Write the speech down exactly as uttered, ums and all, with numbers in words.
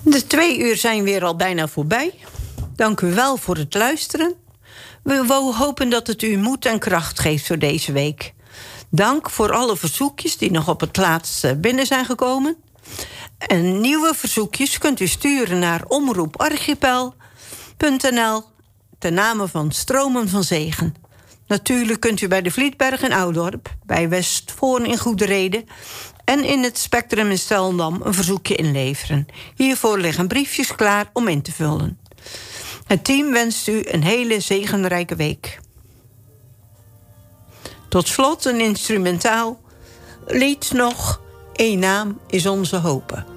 De twee uur zijn weer al bijna voorbij. Dank u wel voor het luisteren. We hopen dat het u moed en kracht geeft voor deze week. Dank voor alle verzoekjes die nog op het laatst binnen zijn gekomen. En nieuwe verzoekjes kunt u sturen naar omroep archipel punt n l ten name van Stromen van Zegen. Natuurlijk kunt u bij de Vlietberg in Oudorp, bij Westvoorn in Goederede en in het Spectrum in Steldam een verzoekje inleveren. Hiervoor liggen briefjes klaar om in te vullen. Het team wenst u een hele zegenrijke week. Tot slot een instrumentaal lied nog. Eén naam is onze hope.